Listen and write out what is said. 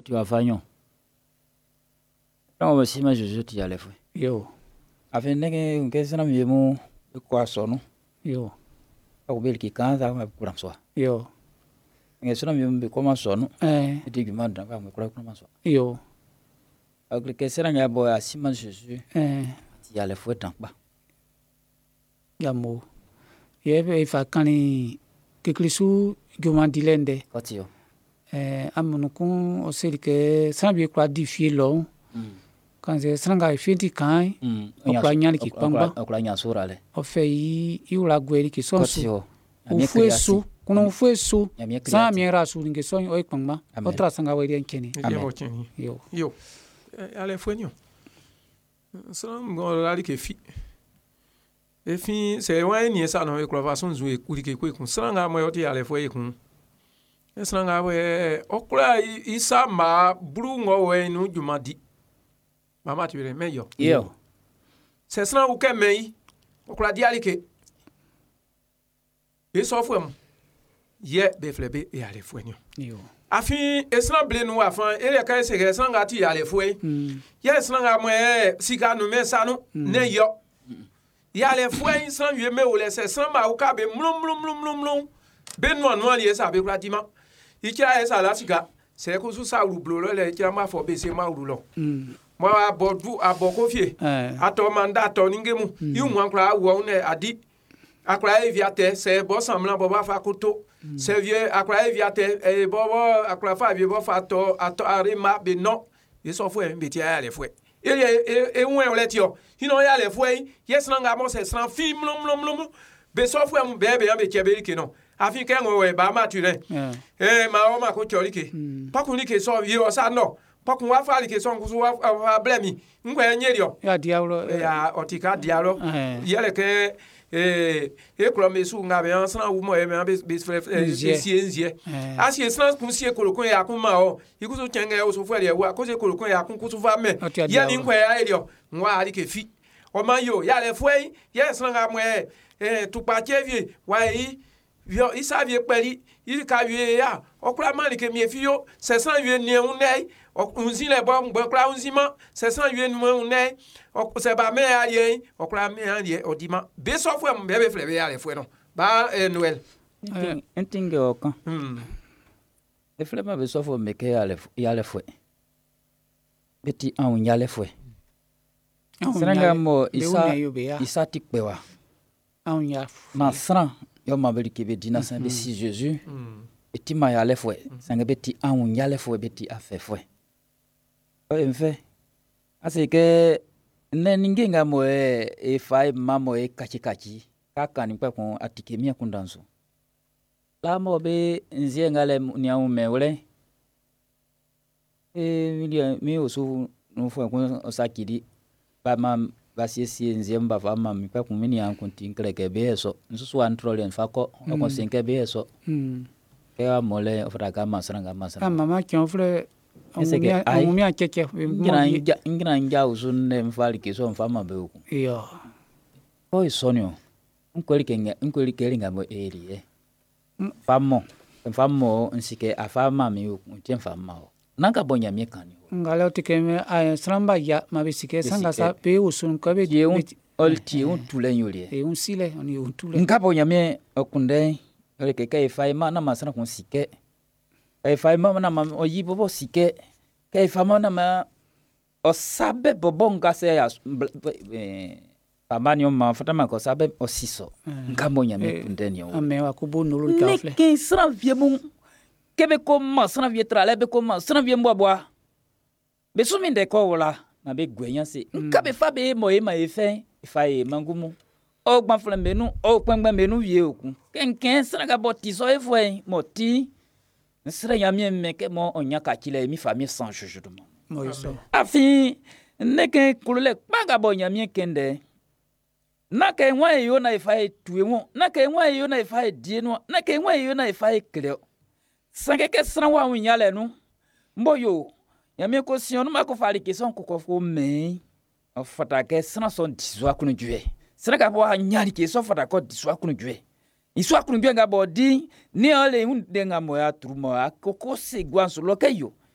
tu vas faire. Donc aussi mais je tu y aller foi. Yo. Afin que ça me mo quoi sono. Yo. Au bel qui quand ça va pour soi. Yo. Mais ça me comment sono. Eh. Et tu me demandes va me quoi comment soi. Yo. Avec que ça nga boy asi mais Jésus. Eh. Tu y aller foi tant pas. Yamo. Yebe ifa kani kiklisu gomandilende. Kotio. Amunukun oselike sanbi kwa difie lo. Quand c'est sanga fiti kai. Okla nyani ki pamba. Okla nyasura le. Ofei iula gweli ki sonsu. Kotio. Ufuesu, kuna ufuesu. Sa miera su ninge sonyo oi pamba. Otra sanga weli enkeni. Yo. Yo. Ale fwenyo. Salam ngolali ke fi. E fi c'est ouais ni ça non ko façon jouer kulike ko kun sanga mo yoti ale fwe kun. Sanga we okura isa ma bru ngo we no jumadi. Mama tu me yo. Yo. C'est sanga u ke mei. Okura di alike. E so fwe mo. Ye be flebe e ale fwe nyo. Yo. Afin esna ble nou afan e ka se ke sanga ti ale fwe. Ye sanga mo sika no me sa no ne yo. Ya le fwe san yue me o le se san ma o ka be mlum be no ali esa be pratima ikira esa la sika se ko su sa ru blo le ikira ma fo be se ma ru lo mo abodu abokofie ato manda to ningemu yu mu ankra wo ne adi akra eviate se bo samla bo ba fa koto se vie akra eviate bo akra fa vie bo fa to ato arima be no yeso fwe be ti ya le fwe e un le tio hino ya le foi yes nanga mo se san fi mlum be so fo am be be kebe ke no afi ke ngo we ba ma tire ma o ma ko chori ke pa kun ke so ye o sa no pa kun wa fa ke so nkusu wa blemi ngwe nyerio ya diawlo ya otika dialo ye le ke e kro me su nga be ansan wu mo e me be cienzie asi san kun sie kolokon ya kun ma o ikusu chenge o so fo le wa ko se kolokon ya kun kusu fa me ya ni nkwe ya elio nwa ali ke fi o ma yo ya le fo ye san nga mo tu pa chevie wa yi yo isa vie peli yi ka vie ya okra mani ke mi fi yo se san vie ni un nei unzi le bo kra unzima se san vie ni un nei se ba me aye okra me aye odima be so fo m be flebe ya le fo no ba Noël entinge okan le flebe be so fo me ke ya le fo beti an ya le fo sranga mo isa tikpewa an ya na sran yo ma beli ke be dina san be si Jésus eti ma ya le fo sanga beti an ya le fo beti afe fo en fait asi ke ne ningenga mo e fai mamo e kachi kaka ni kwa kon atikemia kundanso la mo be nzienga le niamu mewle mi osu no fo kon osakidi ba mam ba sie nziemba fa mam mi kwa kon mini an kontin kreke be so nsusu an trolen fa ko kon senke be so ke amole ofraka masranga mama kion frère Mumia keke ngira nja usunne mfali kiso mfama beuku iyo oi sonyo nkweli kelinga mo eri famo nsike afama mi uku fama nanga bonya miekani ngalo tikeme ay sramba ya mabisike sanga sa pe usun ko be je olti un tulenyole un sile oni un tule ngabo nyame okunde ole keke faima na masana kun sike fama na ma oyibo bo sike fama na ma o sabe bobonga se ya pamani o ma fatama ko sabe o siso ngamo nyame kundeni o ame wa kubo nulu kafle ke sra vie mon kebe ko ma sra vie trale be ko ma sra vie mbwa be suminde ko wala na be gwenya se nkabe fa be mo e ma efe fa e mangumu o gbanfle menu o pengbe menu vie oku kenken sra ga boti so efo moti nsere yamie meke mo onyaka kile mi famille sans jugement moiso afi neke kulule paga bo yamie kende nake nwa yo na ifai tuemo nake nwa yo na ifai dieno nake nwa yo na ifai kleo sangeke sran wa unyale nu mboyo yamie ko sion ma ko fali ke son ko fo me ofata ke sran son diswa kunu due sran ka bo nyali ke so fata ko diswa kunu due iswa kunu due nga bodi ni ole un denga mo ya trumo akoko se gwanso lokeyo